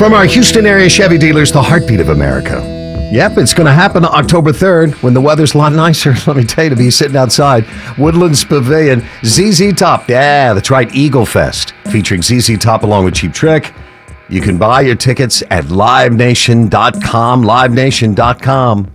From our Houston area Chevy dealers, the heartbeat of America. Yep, it's going to happen October 3rd when the weather's a lot nicer, let me tell you, to be sitting outside. Woodlands Pavilion, ZZ Top. Yeah, that's right, Eagle Fest, featuring ZZ Top along with Cheap Trick. You can buy your tickets at livenation.com, livenation.com.